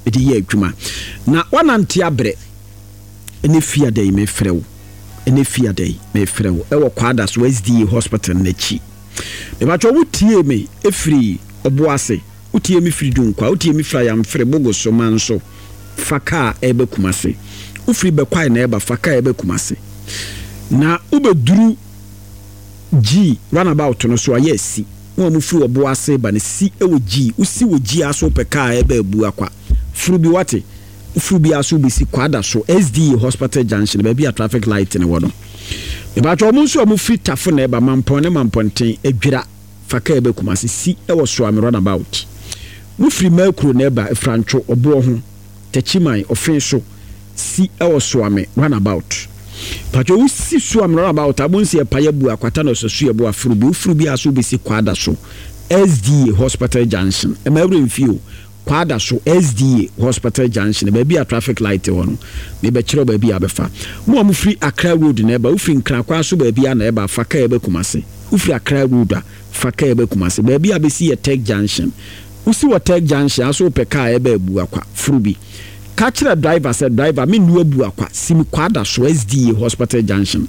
edi ye adwuma na wanante abre ene fia dey me frew ene fia dey me frew e wo kwada so SDA hospital na chi me ba cho wutie me efri oboase wutie me firi dunkwa wutie me fra yam fre bogo so manso faka ebe kumase ufri be kwai na eba faka ebe kumase na ubeduru G runabout no so ayesi wo mu firi oboase ba ne si ewo G usi wo G aso peka ebe ebu akwa furu bi wate furu bi aso bi si kwada so SDA hospital junction ba bia traffic light ne wono e ba to mu so mu firi tafo na eba mampon ne mamponten edwira faka ebe kumase si ewo so am runabout mu firi makro na eba efrancho obo ho tachiman ofenso si ewo so am runabout pacho usi so am runabout abunsi e paye bu akwata no so e bu afuru bi aso bi si kwada so SDA hospital junction e ma every feel kwada so SDA hospital junction ba bia traffic light wono me be kire ba bia befa mo am free Accra road na ba ufri nkra kwa so ba bia na e ba faka e ba kumase ufri Accra road a faka e ba kumase ba bia be si Tech junction usi wa Tech junction aso peka e ba bu akwa furubi catcher driver said driver me nu abu akwa sim kwada so SDA hospital junction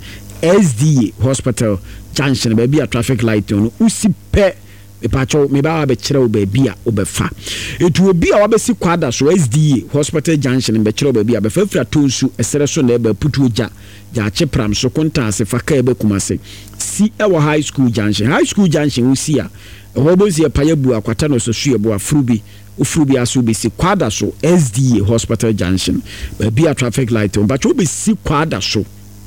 ba bia traffic light wono usi pe epacho me ba be kire oba bia obefa etu obi a wabesi kwada so SDA hospital junction be kire oba bia be fa fra tonsu esere so na eba putu oja ja chepram so konta se faka ebe kumase si ewo high school junction usi a obozi epaye bu akwata no so su ebo afrubi ufrubi aso be si kwada so SDA hospital junction be bia traffic light on but obi si kwada so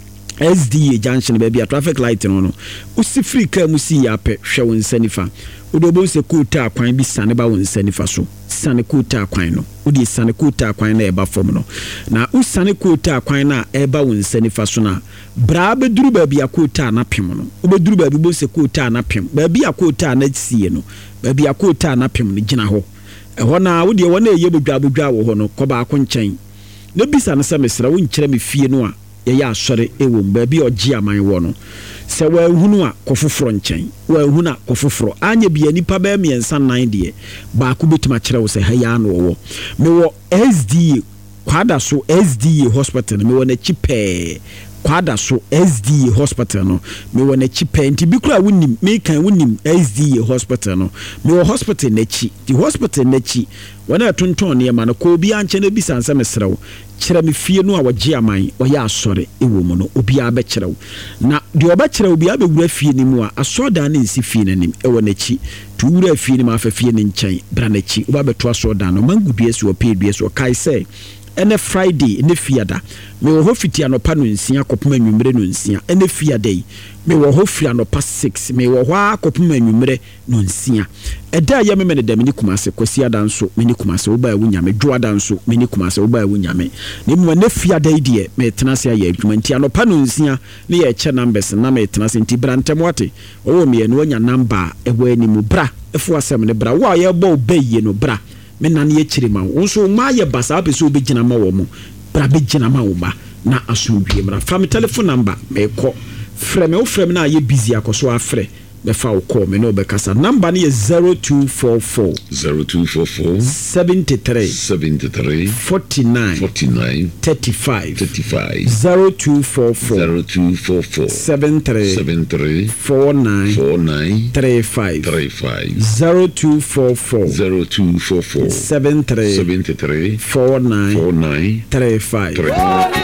SDA junction be bia traffic light no usi free car musi ya pe hwe won sanifa odobo se kuta akwan bi sane ba won sanifa so sane kuta akwan no odi sane kuta akwan na eba fom no na usane kuta akwan na eba won sanifa so na bra be duru ba bia kuta na pem no obeduru ba bi bo se kuta na pem ba bia kuta na sie no ba bia kuta na pem no gina ho ho na wodi wona eye bodwa wo ho no ko ba ko nchen na bisa na se mesra won kire me fie no a ya asore ewo mba bi oji aman wo no se wa hunu a kofoforo nchen wa hunu a kofoforo anya bia nipa ba miensa nan de ba ku betima kire wo se ha ya no wo me wo SDA kwada so SDA hospital me wo na chipe kwada so SDA hospital no me wo na chipe nti bi kura wonim me kan wonim SDA hospital no me wo hospital na chi di hospital na chi wana tonton ne ma no ko bi anche na bisa nsa mesrew kire me fie no a woje aman oya asore ewo mu no obi a be kirew na de oba kirew bi a be wura fie ni mu a asoda na nsi fie nanim ewo na chi tu wura fie ni ma fa fie ni nchen bra na chi oba be to asoda no mangudu esi o pe du esi o kai say ene Friday ne fiada me wo hofiti anopa no nsia kopoma nwumre no nsia ene fiada yi me wo hofiri anopa 6 me wo hwa kopoma nwumre no nsia eda ya me dem ni kumase kwasi adanso me ni kumase wo ba ya wunyame dwo adanso me ni kumase wo ba ya wunyame ne mu ne fiada yi de me tenase ya adwuma nti anopa no nsia ne ye che numbers na me tenase nti brantem wate wo me no nya number ewo animu bra efo asem ne bra wo ya bo obaye no bra me nan ye kire ma wonso ma ye basa apeso obegina ma wo mo bra begina ma wo ba na asomdwie mra fra me telephone number me ko frɛ me wo frɛ me na ye busy akoso afrɛ me fa wo call me no be kasa number ne ye 0244 73 49 35 0244 73 49 35 0244 73 49 35